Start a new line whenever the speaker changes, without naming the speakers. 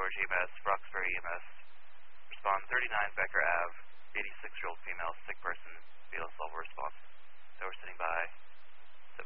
George EMS, Roxbury EMS. Respond 39 Becker Ave, 86-year-old female, sick person, fetal assault.